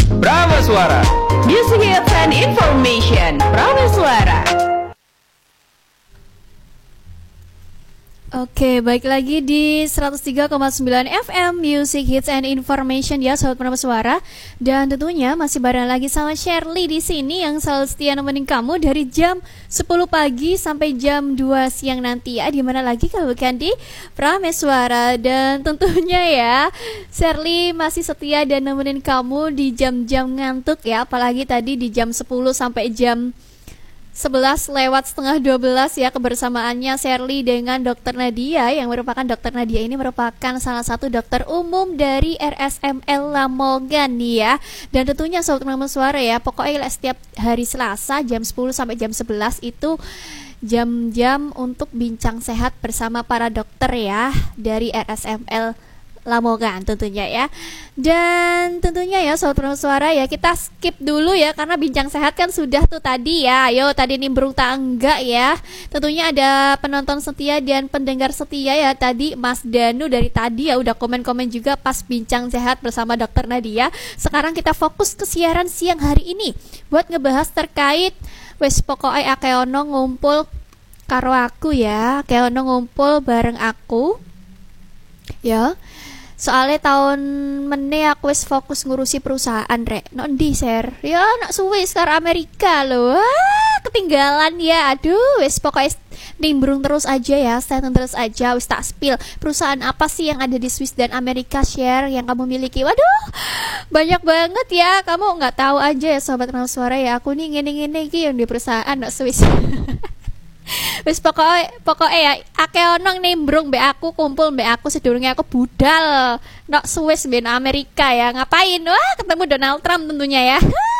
Prameswara. Music Hits and Information. Prameswara. Oke, baik lagi di 103,9 FM Music Hits and Information ya Sobat Prameswara. Dan tentunya masih bareng lagi sama Shirley di sini yang selalu setia nemenin kamu dari jam 10 pagi sampai jam 2 siang nanti ya. Dimana lagi kalau bukan di Prameswara. Dan tentunya ya Shirley masih setia dan nemenin kamu di jam-jam ngantuk ya. Apalagi tadi di jam 10 sampai jam 11 lewat setengah 12 ya kebersamaannya Shirley dengan Dr. Nadia yang merupakan Dr. Nadia ini merupakan salah satu dokter umum dari RSML Lamongan nih ya. Dan tentunya Sobat Prameswara ya, pokoknya setiap hari Selasa jam 10 sampai jam 11 itu jam-jam untuk bincang sehat bersama para dokter ya dari RSML Lamongan tentunya ya. Dan tentunya ya Sobat Prameswara ya, kita skip dulu ya karena bincang sehat kan sudah tuh tadi ya. Ayo tadi nimbrung tak enggak ya. Tentunya ada penonton setia dan pendengar setia ya. Tadi Mas Danu dari tadi ya udah komen-komen juga pas bincang sehat bersama Dr. Nadia. Sekarang kita fokus ke siaran siang hari ini buat ngebahas terkait wes pokoknya akeono ngumpul karo aku ya. Akeono ngumpul bareng aku ya. Soalnya tahun meneh aku wis fokus ngurusi perusahaan rek. Nok ndi share? Ya nak suwe sekarang Amerika loh. Ketinggalan ya. Aduh, wis pokoknya nimbrung terus aja ya, stand terus aja. Wis tak spill. Perusahaan apa sih yang ada di Swiss dan Amerika share yang kamu miliki? Waduh, banyak banget ya. Kamu nggak tahu aja ya Sobat Prameswara ya. Aku nih ngene-ngene iki yang di perusahaan nak Swiss. Wis pokoknya ya akeh ono nimbrung mbek aku, kumpul mbek aku sedurunge aku budal nok Swiss ben Amerika ya. Ngapain? Wah, ketemu Donald Trump tentunya ya.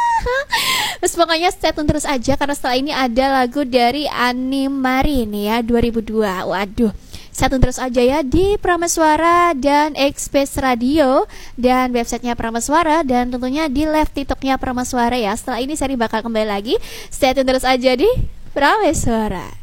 Wis pokoknya stay tune terus aja karena setelah ini ada lagu dari Ani Marin ya 2002. Waduh. Stay tune terus aja ya di Prameswara dan Express Radio dan websitenya Prameswara dan tentunya di live TikToknya Prameswara ya. Setelah ini seri bakal kembali lagi. Stay tune terus aja di Prameswara.